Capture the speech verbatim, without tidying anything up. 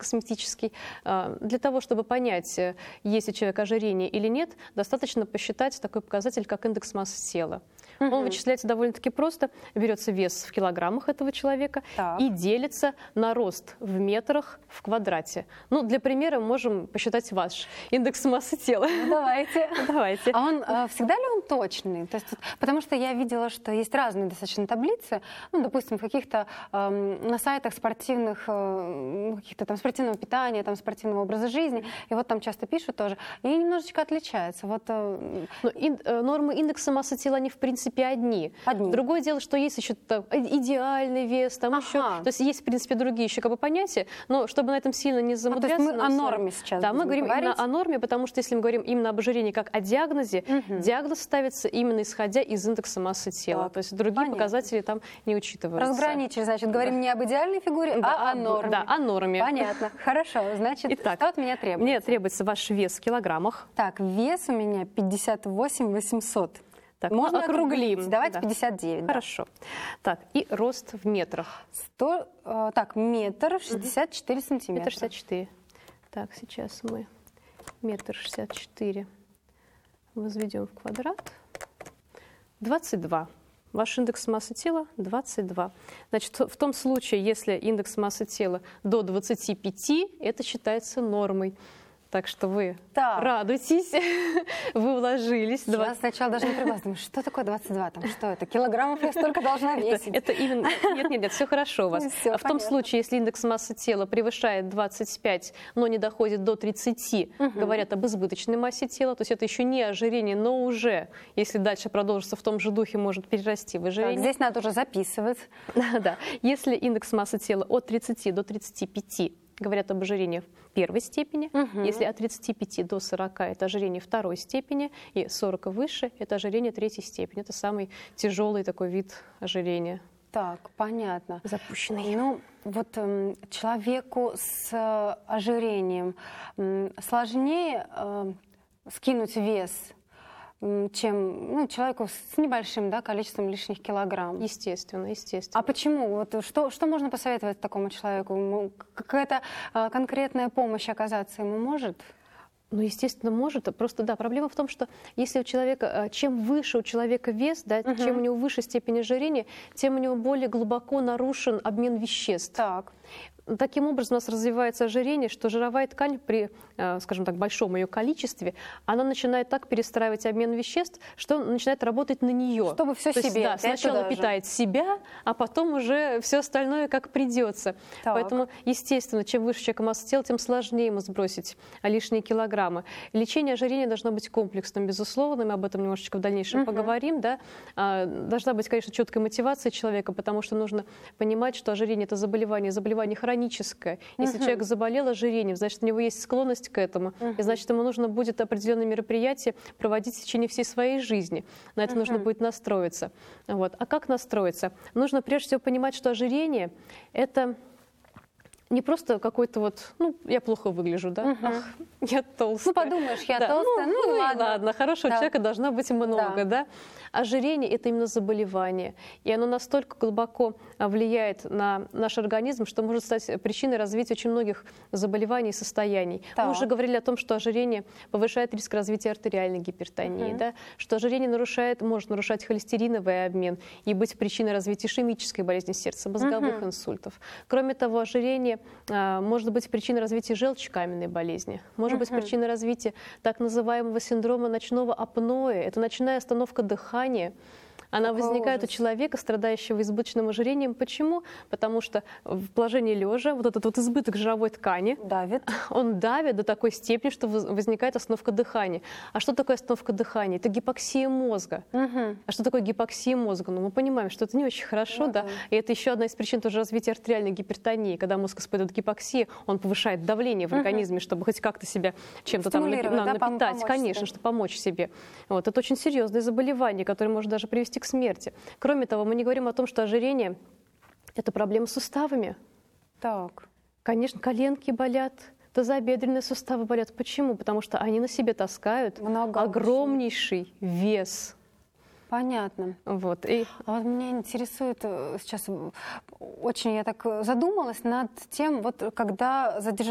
косметический. Для того, чтобы понять, есть у человека ожирение или нет, достаточно посчитать такой показатель, как индекс массы тела. Угу. Он вычисляется довольно-таки просто. Берется вес в килограммах этого человека так. и делится на рост в метрах в квадрате. Ну, для примера можем посчитать ваш индекс массы тела. Ну, давайте. Давайте. А он э, всегда ли он точный? То есть, потому что я видела, что есть разные достаточно таблицы, ну, допустим, в каких-то э, на сайтах спортивных, э, каких-то там спортивного питания, там спортивного образа жизни, и вот там часто пишут тоже, и немножечко отличается. Вот, э... Но ин, э, нормы индекса массы тела, они в принципе одни. одни. Другое дело, что есть еще там, идеальный вес, там ага. еще, то есть есть в принципе другие еще как бы понятия, но чтобы на этом сильно не замудряться. А, то есть мы о норме сейчас. Да, мы говорим говорить? именно о норме, потому что если мы говорим именно об ожирении как о диагнозе, угу. диагноз ставится именно исходя из индекса массы тела, так. то есть другие Понятно. показатели там не учитываются. Разграничили, значит, говорим да. не об идеальной фигуре, да, а о норме. Да, о норме. Понятно. Хорошо, значит, Итак, что от меня требуется? Мне требуется ваш вес в килограммах. Так, вес у меня пятьдесят восемь восемьсот. Так, можно округлим. округлить. Давайте да. пятьдесят девять. Хорошо. Да. Так, и рост в метрах. сто, э, так, метр шестьдесят четыре угу. сантиметра. Метр шестьдесят четыре. Так, сейчас мы метр шестьдесят четыре возведем в квадрат. двадцать два. Ваш индекс массы тела двадцать два. Значит, в том случае, если индекс массы тела до двадцати пяти, это считается нормой. Так что вы так. радуйтесь, вы уложились. Я два... сначала даже не прибавила, думаю, что такое двадцать два, там что это, килограммов я столько должна весить. Это, это именно, нет, нет, нет, все хорошо у вас. Все, а в том случае, если индекс массы тела превышает двадцать пять, но не доходит до тридцати, угу. говорят об избыточной массе тела, то есть это еще не ожирение, но уже, если дальше продолжится в том же духе, может перерасти в ожирение. Так, здесь надо уже записывать. Да, да. Если индекс массы тела от тридцати до тридцати пяти, говорят об ожирении в первой степени. Угу. Если от тридцати пяти до сорока это ожирение второй степени, и сорок и выше это ожирение третьей степени. Это самый тяжелый такой вид ожирения. Так, понятно. Запущенный. Ну, вот э, человеку с э, ожирением э, сложнее э, скинуть вес, чем ну, человеку с небольшим да, количеством лишних килограмм. Естественно, естественно. А почему? Вот что, что можно посоветовать такому человеку? Какая-то а, конкретная помощь оказаться ему может? Ну, естественно, может. Просто, да, проблема в том, что если у человека, чем выше у человека вес, да, угу. чем у него выше степень ожирения, тем у него более глубоко нарушен обмен веществ. Так. Таким образом у нас развивается ожирение, что жировая ткань при, скажем так, большом ее количестве, она начинает так перестраивать обмен веществ, что начинает работать на нее. Чтобы все То себе. Есть, да, сначала питает себя, а потом уже все остальное как придется. Так. Поэтому, естественно, чем выше человека масса тела, тем сложнее ему сбросить лишние килограммы. Лечение ожирения должно быть комплексным, безусловно, мы об этом немножечко в дальнейшем угу. поговорим. Да? Должна быть, конечно, четкая мотивация человека, потому что нужно понимать, что ожирение – это заболевание, заболевание хроническое. Если uh-huh. человек заболел ожирением, значит, у него есть склонность к этому, uh-huh. и значит, ему нужно будет определенные мероприятия проводить в течение всей своей жизни. На это uh-huh. нужно будет настроиться. Вот. А как настроиться? Нужно прежде всего понимать, что ожирение – это не просто какой-то вот, ну, я плохо выгляжу, да, uh-huh. ах, я толстая. Ну, подумаешь, я да. толстая, ну, ну, ну ладно. ладно, хорошего да. человека должно быть много, да. да. Ожирение – это именно заболевание, и оно настолько глубоко влияет на наш организм, что может стать причиной развития очень многих заболеваний и состояний. Так. Мы уже говорили о том, что ожирение повышает риск развития артериальной гипертонии, uh-huh. да, что ожирение нарушает, может нарушать холестериновый обмен и быть причиной развития ишемической болезни сердца, мозговых uh-huh. инсультов. Кроме того, ожирение а, может быть причиной развития желчекаменной болезни, может uh-huh. быть причиной развития так называемого синдрома ночного апноэ. Это ночная остановка дыхания. Она Какой возникает ужас. у человека, страдающего избыточным ожирением. Почему? Потому что в положении лежа вот этот вот избыток жировой ткани давит. Он давит до такой степени, что возникает остановка дыхания. А что такое остановка дыхания? Это гипоксия мозга. Угу. А что такое гипоксия мозга? Ну, мы понимаем, что это не очень хорошо, ну, да? да. И это еще одна из причин тоже развития артериальной гипертонии. Когда мозг испытывает гипоксию, он повышает давление в организме, угу. чтобы хоть как-то себя чем-то там напи- да, напитать, конечно, чтобы помочь себе. Вот. Это очень серьезное заболевание, которое может даже привести к смерти. Кроме того, мы не говорим о том, что ожирение – это проблема с суставами. Так. Конечно, коленки болят, тазобедренные суставы болят. Почему? Потому что они на себе таскают Много огромнейший очень. вес. Понятно. Вот. И... А вот меня интересует сейчас, очень я так задумалась над тем, вот когда задержать